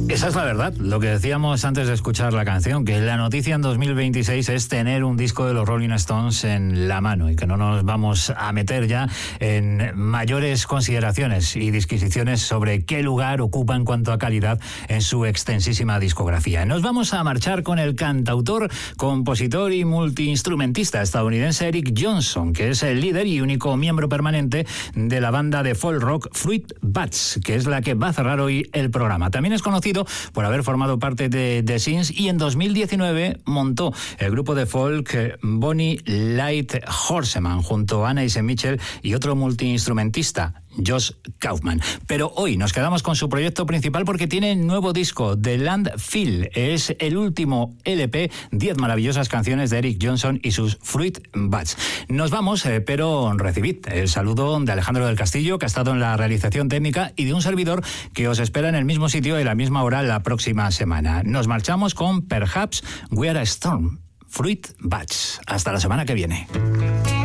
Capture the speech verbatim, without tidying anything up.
Esa es la verdad, lo que decíamos antes de escuchar la canción, que la noticia en dos mil veintiséis es tener un disco de los Rolling Stones en la mano y que no nos vamos a meter ya en mayores consideraciones y disquisiciones sobre qué lugar ocupa en cuanto a calidad en su extensísima discografía. Nos vamos a marchar con el cantautor, compositor y multiinstrumentista estadounidense Eric Johnson, que es el líder y único miembro permanente de la banda de folk rock Fruit Bats, que es la que va a cerrar hoy el programa. También es conocido por haber formado parte de The Sins y en dos mil diecinueve montó el grupo de folk Bonnie Light Horseman junto a Anais Mitchell y otro multiinstrumentista, Josh Kaufman. Pero hoy nos quedamos con su proyecto principal porque tiene nuevo disco, The Landfill. Es el último L P, diez maravillosas canciones de Eric Johnson y sus Fruit Bats. Nos vamos, eh, pero recibid el saludo de Alejandro del Castillo, que ha estado en la realización técnica, y de un servidor que os espera en el mismo sitio y a la misma hora la próxima semana. Nos marchamos con Perhaps We Are a Storm, Fruit Bats. Hasta la semana que viene.